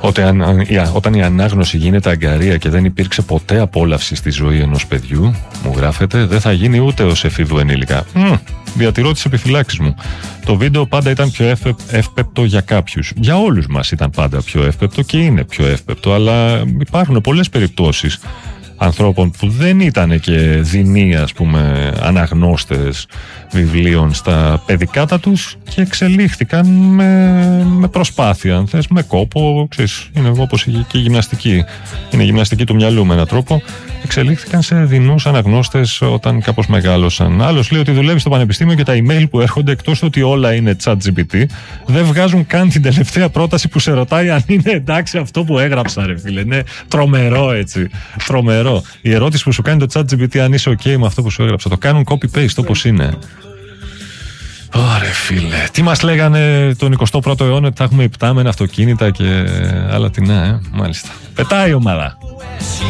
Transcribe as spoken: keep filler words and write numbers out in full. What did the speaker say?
Όταν, όταν η ανάγνωση γίνεται αγκαρία και δεν υπήρξε ποτέ απόλαυση στη ζωή ενός παιδιού, μου γράφεται, δεν θα γίνει ούτε ως εφήβου ενήλικα. Μ, διατηρώ τις επιφυλάξεις μου. Το βίντεο πάντα ήταν πιο εύπεπτο για κάποιους. Για όλους μας ήταν πάντα πιο εύπεπτο και είναι πιο εύπεπτο, αλλά υπάρχουν πολλές περιπτώσεις ανθρώπων που δεν ήταν και δεινοί, ας πούμε, αναγνώστες βιβλίων στα παιδικάτα τους και εξελίχθηκαν με, με προσπάθεια, αν θες, με κόπο, ξέρεις, είναι όπως και η γυμναστική. Είναι η γυμναστική του μυαλού με έναν τρόπο. Εξελίχθηκαν σε δεινούς αναγνώστες όταν κάπως μεγάλωσαν. Άλλος λέει ότι δουλεύει στο πανεπιστήμιο και τα email που έρχονται, εκτός του ότι όλα είναι ChatGPT, δεν βγάζουν καν την τελευταία πρόταση που σε ρωτάει αν είναι εντάξει αυτό που έγραψα, ρε φίλε. Είναι τρομερό, έτσι. Τρομερό. Η ερώτηση που σου κάνει το ChatGPT αν είσαι OK με αυτό που σου έγραψα, το κάνουν copy-paste όπως είναι. Ωραία, φίλε. Τι μας λέγανε τον εικοστό πρώτο αιώνα, ότι θα έχουμε υπτάμενα αυτοκίνητα και άλλα τεινά, ε. Μάλιστα. Πετάει η ομάδα.